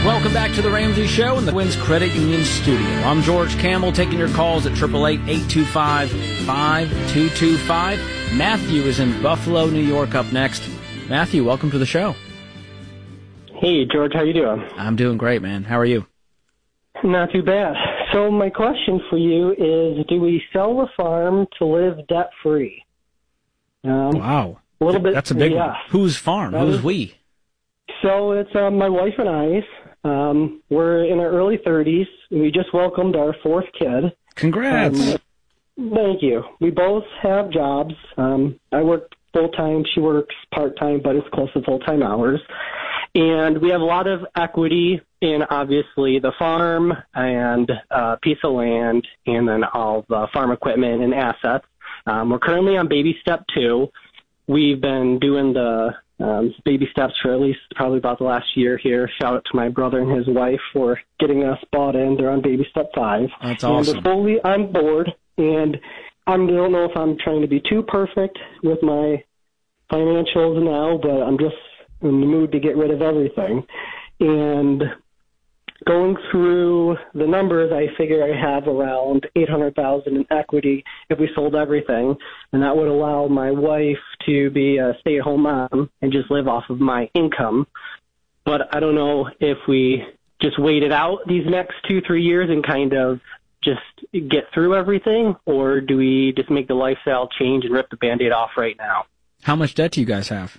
Welcome back to the Ramsey Show in the Twins Credit Union studio. I'm George Campbell, taking your calls at 888-825-5225. Matthew is in Buffalo, New York, up next. Matthew, welcome to the show. Hey, George, how you doing? I'm doing great, man. How are you? Not too bad. So my question for you is, do we sell the farm to live debt-free? Wow. A little bit. That's a big one. Whose farm? Who's we? So it's my wife and I's. We're in our early 30s. We just welcomed our fourth kid. Congrats. Thank you. We both have jobs. I work full-time. She works part-time, but it's close to full-time hours. And we have a lot of equity in, obviously, the farm and a piece of land, and then all the farm equipment and assets. We're currently on baby step 2. We've been doing the baby steps for at least probably about the last year here. Shout out to my brother and his wife for getting us bought in. They're on baby step 5. That's awesome. And we're fully on board, and I don't know if I'm trying to be too perfect with my financials now, but I'm just in the mood to get rid of everything. And going through the numbers, I figure I have around $800,000 in equity if we sold everything, and that would allow my wife to be a stay-at-home mom and just live off of my income. But I don't know if we just wait it out these next 2-3 years and kind of just get through everything, or do we just make the lifestyle change and rip the Band-Aid off right now? How much debt do you guys have?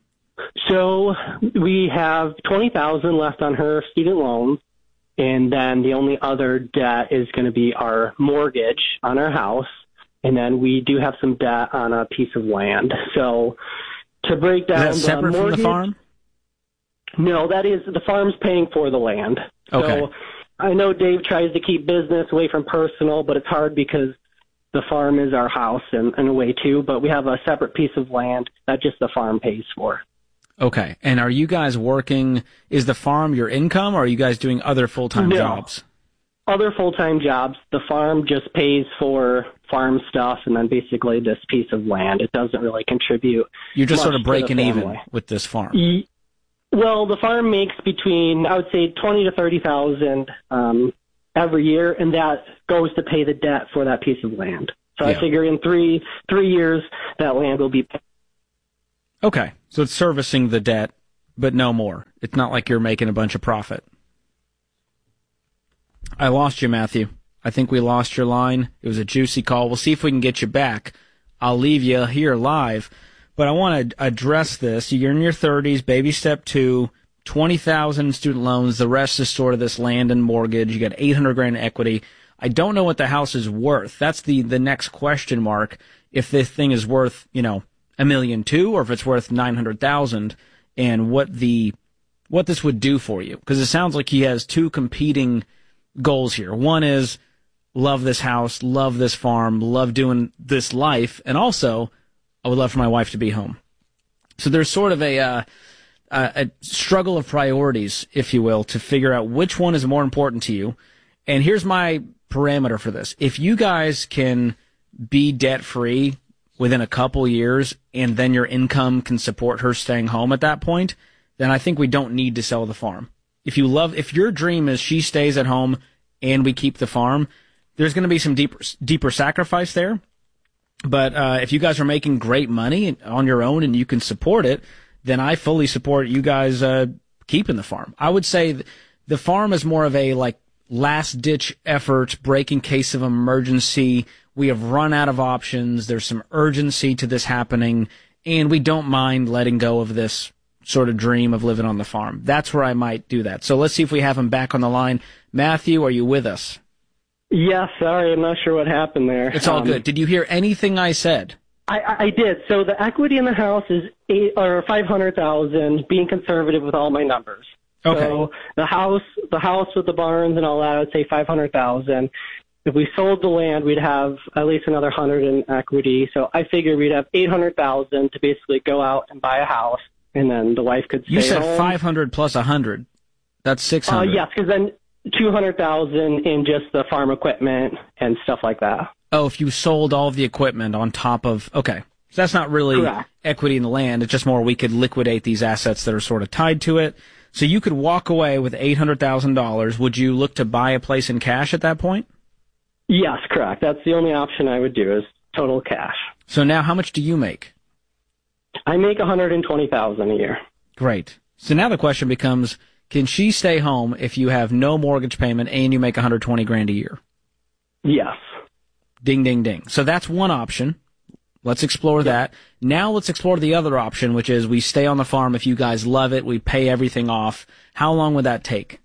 So we have $20,000 left on her student loans. And then the only other debt is going to be our mortgage on our house. And then we do have some debt on a piece of land. So to break down is that separate the mortgage, from the farm? No, that is, the farm's paying for the land. Okay. So I know Dave tries to keep business away from personal, but it's hard because the farm is our house in a way too. But we have a separate piece of land that just the farm pays for. Okay. And are you guys working, is the farm your income, or are you guys doing other full-time jobs? Other full-time jobs. The farm just pays for farm stuff and then basically this piece of land. It doesn't really contribute. You're just sort of much to the breaking even family. with this farm. Well, the farm makes between, I would say, $20,000 to $30,000 every year, and that goes to pay the debt for that piece of land. So Yeah. I figure in three years, that land will be paid. Okay. So it's servicing the debt, but no more. It's not like you're making a bunch of profit. I lost you, Matthew. I think we lost your line. It was a juicy call. We'll see if we can get you back. I'll leave you here live. But I want to address this. You're in your 30s, baby step 2, 20,000 student loans. The rest is sort of this land and mortgage. You got $800,000 in equity. I don't know what the house is worth. That's the next question mark. If this thing is worth, $1.2 million, or if it's worth $900,000, and what this would do for you. Because it sounds like he has two competing goals here. One is love this house, love this farm, love doing this life, and also I would love for my wife to be home. So there's sort of a struggle of priorities, if you will, to figure out which one is more important to you. And here's my parameter for this. If you guys can be debt-free within a couple years, and then your income can support her staying home at that point, then I think we don't need to sell the farm. If your dream is she stays at home and we keep the farm, there's going to be some deeper sacrifice there. But if you guys are making great money on your own and you can support it, then I fully support you guys keeping the farm. I would say the farm is more of a last-ditch effort, break in case of emergency. We have run out of options. There's some urgency to this happening, and we don't mind letting go of this sort of dream of living on the farm. That's where I might do that. So let's see if we have him back on the line. Matthew, are you with us? Yeah, sorry, I'm not sure what happened there. It's all good. Did you hear anything I said? I did. So the equity in the house is $500,000, being conservative with all my numbers. Okay. So the house with the barns and all that, I would say $500,000. If we sold the land, we'd have at least another $100,000 in equity. So I figured we'd have $800,000 to basically go out and buy a house, and then the wife could stay You said home. 500 plus 100. That's 600. Yes, because then $200,000 in just the farm equipment and stuff like that. Oh, if you sold all of the equipment on top of, okay. So that's not really Correct. equity in the land. It's just more we could liquidate these assets that are sort of tied to it. So you could walk away with $800,000. Would you look to buy a place in cash at that point? Yes, correct. That's the only option I would do is total cash. So now how much do you make? I make $120,000 a year. Great. So now the question becomes, can she stay home if you have no mortgage payment and you make $120,000 a year? Yes. Ding, ding, ding. So that's one option. Let's explore that. Now let's explore the other option, which is we stay on the farm if you guys love it, we pay everything off. How long would that take?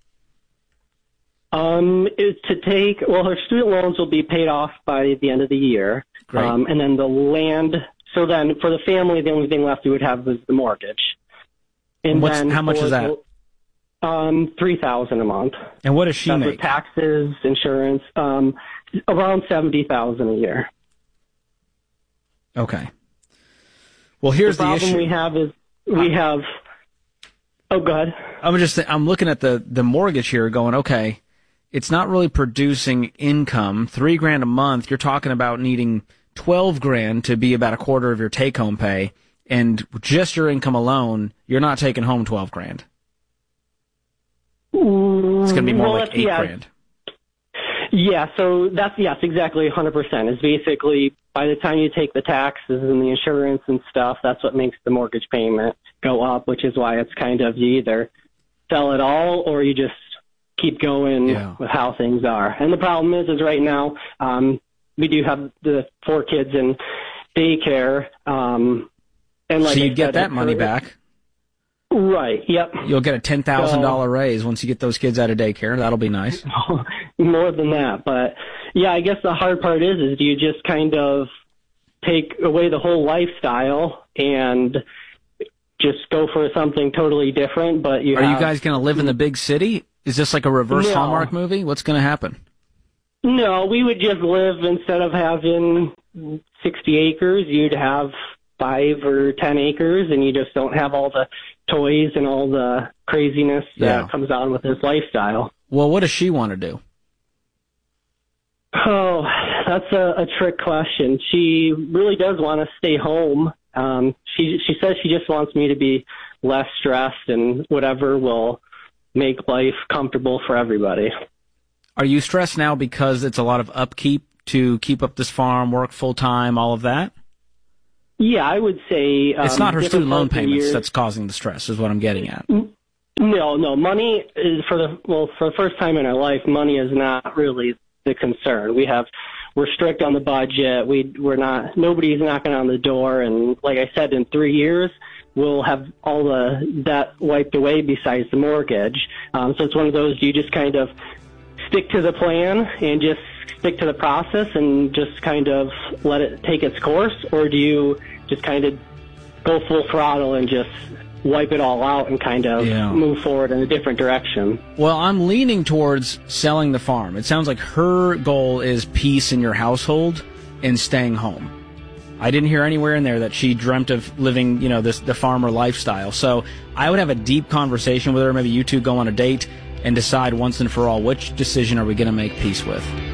Her student loans will be paid off by the end of the year. Great. And then the land, so then for the family, the only thing left we would have was the mortgage. And how much is that? $3,000 a month. And what does she That's make? with taxes, insurance, around $70,000 a year. Okay. Well, here's the issue. The problem we have. Oh, go ahead. I'm looking at the mortgage here, going, okay, it's not really producing income. $3,000 a month. You're talking about needing $12,000 to be about a quarter of your take-home pay, and just your income alone, you're not taking home $12,000. It's going to be more like $8,000. Yeah, so yes, exactly 100%. It's basically by the time you take the taxes and the insurance and stuff, that's what makes the mortgage payment go up, which is why it's kind of you either sell it all or you just keep going with how things are. And the problem is right now we do have the 4 kids in daycare. And like so you get that money back. Right, yep. You'll get a $10,000 raise once you get those kids out of daycare. That'll be nice. More than that. But, yeah, I guess the hard part is do you just kind of take away the whole lifestyle and just go for something totally different? But you guys going to live in the big city? Is this like a reverse Hallmark movie? What's going to happen? No, we would just live, instead of having 60 acres, you'd have 5 or 10 acres, and you just don't have all the toys and all the craziness that comes on with this lifestyle. Well, what does she want to do? Oh, that's a trick question. She really does want to stay home. She says she just wants me to be less stressed and whatever will make life comfortable for everybody. Are you stressed now because it's a lot of upkeep to keep up this farm, work full-time, all of that? Yeah, I would say... it's not her student loan payments that's causing the stress, is what I'm getting at. No. Money is, for the first time in our life, money is not really the concern. We're strict on the budget. Nobody's knocking on the door, and like I said, in 3 years, we'll have all the debt wiped away besides the mortgage. So it's one of those, you just kind of stick to the plan and just stick to the process and just kind of let it take its course, or do you just kind of go full throttle and just wipe it all out and kind of move forward in a different direction? Well, I'm leaning towards selling the farm. It sounds like her goal is peace in your household and staying home. I didn't hear anywhere in there that she dreamt of living, the farmer lifestyle. So I would have a deep conversation with her. Maybe you two go on a date and decide once and for all, which decision are we going to make peace with?